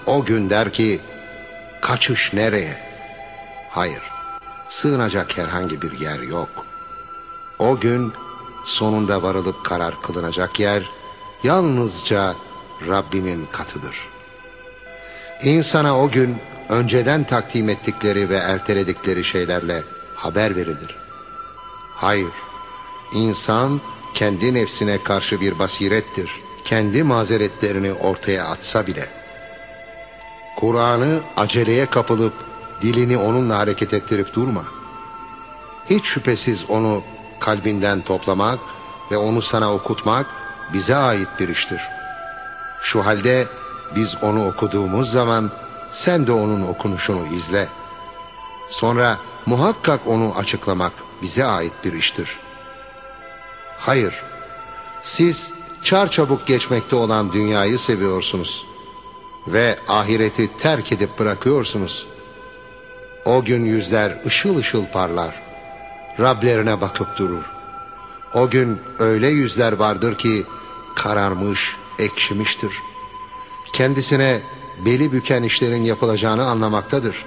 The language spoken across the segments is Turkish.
o gün der ki, kaçış nereye? Hayır, sığınacak herhangi bir yer yok. O gün sonunda varılıp karar kılınacak yer yalnızca Rabbinin katıdır. İnsana o gün önceden takdim ettikleri ve erteledikleri şeylerle haber verilir. Hayır, insan kendi nefsine karşı bir basirettir. Kendi mazeretlerini ortaya atsa bile. Kur'an'ı aceleye kapılıp dilini onunla hareket ettirip durma. Hiç şüphesiz onu kalbinden toplamak ve onu sana okutmak bize ait bir iştir. Şu halde biz onu okuduğumuz zaman sen de onun okunuşunu izle. Sonra muhakkak onu açıklamak bize ait bir iştir. Hayır, siz çarçabuk geçmekte olan dünyayı seviyorsunuz ve ahireti terk edip bırakıyorsunuz. O gün yüzler ışıl ışıl parlar, Rablerine bakıp durur. O gün öyle yüzler vardır ki kararmış, ekşimiştir. Kendisine beli büken işlerin yapılacağını anlamaktadır.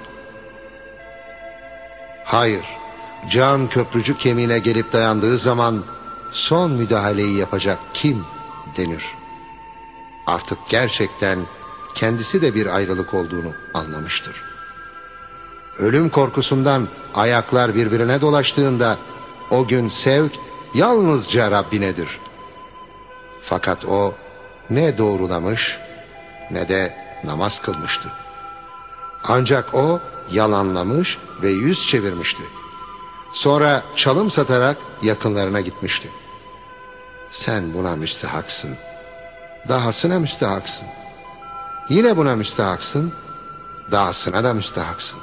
Hayır, can köprücük kemiğine gelip dayandığı zaman son müdahaleyi yapacak kim denir. Artık gerçekten kendisi de bir ayrılık olduğunu anlamıştır. Ölüm korkusundan ayaklar birbirine dolaştığında o gün sevk yalnızca Rabbinedir. Fakat o ne doğrulamış ne de namaz kılmıştı. Ancak o yalanlamış ve yüz çevirmişti. Sonra çalım satarak yakınlarına gitmişti. Sen buna müstehaksın. Dahasına müstehaksın. Yine buna müstehaksın. Dahasına da müstehaksın.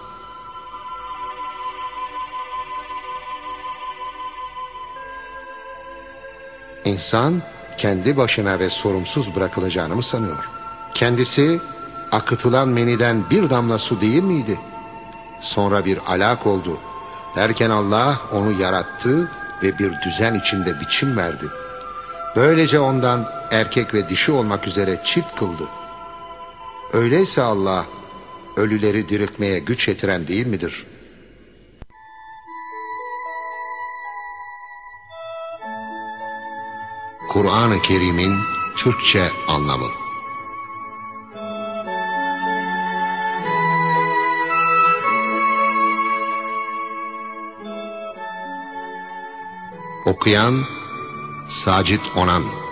İnsan kendi başına ve sorumsuz bırakılacağını mı sanıyor? Kendisi akıtılan meniden bir damla su değil miydi? Sonra bir alak oldu. Derken Allah onu yarattı ve bir düzen içinde biçim verdi. Böylece ondan erkek ve dişi olmak üzere çift kıldı. Öyleyse Allah ölüleri diriltmeye güç yetiren değil midir? Kur'an-ı Kerim'in Türkçe anlamı. Okuyan Sacit Onan.